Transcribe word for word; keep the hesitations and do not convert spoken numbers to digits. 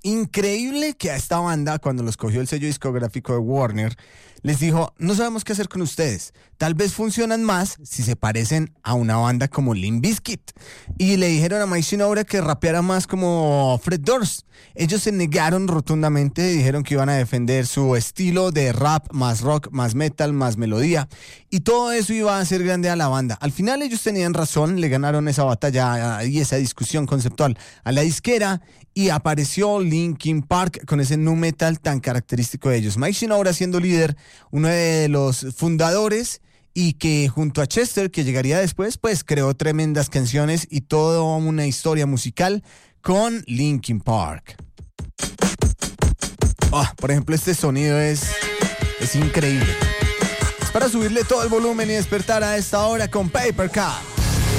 Increíble que a esta banda, cuando los cogió el sello discográfico de Warner, les dijo, no sabemos qué hacer con ustedes. Tal vez funcionan más si se parecen a una banda como Limp Bizkit. Y le dijeron a Mike Shinoda que rapeara más como Fred Durst. Ellos se negaron rotundamente, dijeron que iban a defender su estilo de rap, más rock, más metal, más melodía. Y todo eso iba a hacer grande a la banda. Al final ellos tenían razón, le ganaron esa batalla y esa discusión conceptual a la disquera. Y apareció Linkin Park con ese nu metal tan característico de ellos. Mike Shinoda siendo líder, uno de los fundadores, y que junto a Chester, que llegaría después, pues creó tremendas canciones y toda una historia musical con Linkin Park. Oh, por ejemplo, este sonido es, es increíble. Es para subirle todo el volumen y despertar a esta hora con Paper Cup.